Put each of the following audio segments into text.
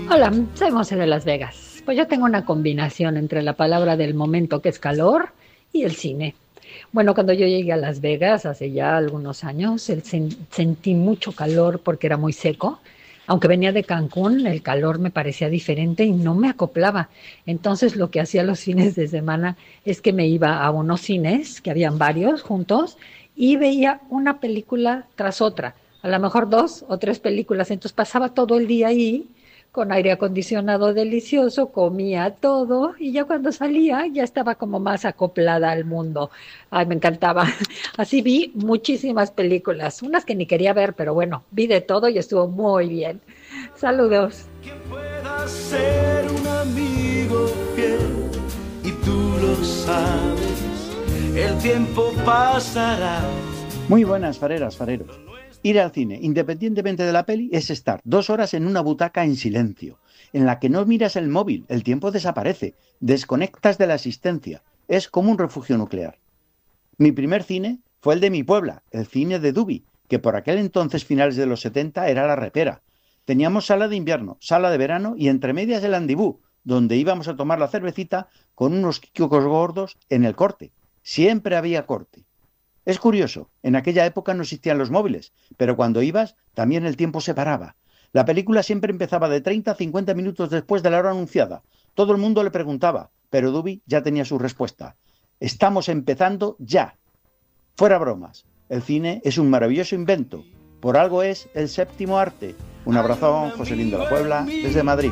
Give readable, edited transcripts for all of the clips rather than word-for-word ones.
Hola, soy Monse de Las Vegas. Pues yo tengo una combinación entre la palabra del momento, que es calor, y el cine. Bueno, cuando yo llegué a Las Vegas hace ya algunos años, sentí mucho calor porque era muy seco. Aunque venía de Cancún, el calor me parecía diferente y no me acoplaba. Entonces lo que hacía los fines de semana es que me iba a unos cines, que habían varios juntos, y veía una película tras otra, a lo mejor dos o tres películas. Entonces pasaba todo el día ahí con aire acondicionado delicioso, comía todo y ya cuando salía ya estaba como más acoplada al mundo. Ay, me encantaba. Así vi muchísimas películas, unas que ni quería ver, pero bueno, vi de todo y estuvo muy bien. Saludos. Que pueda ser un amigo fiel y tú lo sabes, el tiempo pasará. Muy buenas, fareras, fareros. Ir al cine, independientemente de la peli, es estar 2 horas en una butaca en silencio, en la que no miras el móvil, el tiempo desaparece, desconectas de la existencia. Es como un refugio nuclear. Mi primer cine fue el de mi Puebla, el cine de Dubi, que por aquel entonces, finales de los 70, era la repera. Teníamos sala de invierno, sala de verano y entre medias el Andibú, donde íbamos a tomar la cervecita con unos quicos gordos en el corte. Siempre había corte. Es curioso, en aquella época no existían los móviles, pero cuando ibas también el tiempo se paraba. La película siempre empezaba de 30 a 50 minutos después de la hora anunciada. Todo el mundo le preguntaba, pero Dubi ya tenía su respuesta. Estamos empezando ya. Fuera bromas, el cine es un maravilloso invento. Por algo es el séptimo arte. Un abrazón, José Lindo de la Puebla, desde Madrid.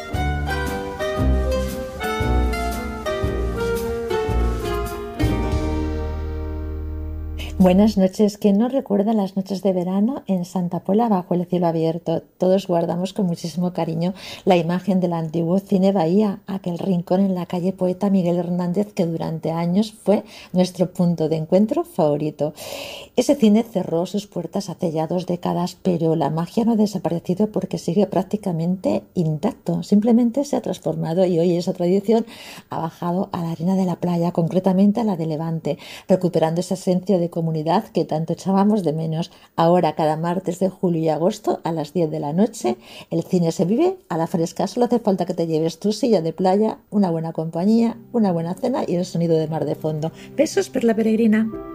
Buenas noches. ¿Quién no recuerda las noches de verano en Santa Pola bajo el cielo abierto? Todos guardamos con muchísimo cariño la imagen del antiguo Cine Bahía, aquel rincón en la calle Poeta Miguel Hernández que durante años fue nuestro punto de encuentro favorito. Ese cine cerró sus puertas hace ya 2 décadas, pero la magia no ha desaparecido porque sigue prácticamente intacto. Simplemente se ha transformado y hoy esa tradición ha bajado a la arena de la playa, concretamente a la de Levante, recuperando esa esencia de comunidad que tanto echábamos de menos. Ahora, cada martes de julio y agosto a las 10 de la noche, el cine se vive a la fresca. Solo hace falta que te lleves tu silla de playa, una buena compañía, una buena cena y el sonido de mar de fondo. Besos, Perla Peregrina.